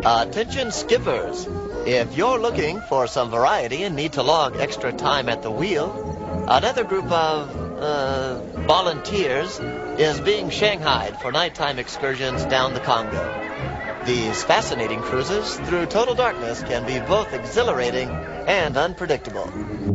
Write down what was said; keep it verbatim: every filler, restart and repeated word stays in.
Attention skippers. If you're looking for some variety and need to log extra time at the wheel, another group of, uh, volunteers is being shanghaied for nighttime excursions down the Congo. These fascinating cruises through total darkness can be both exhilarating and unpredictable.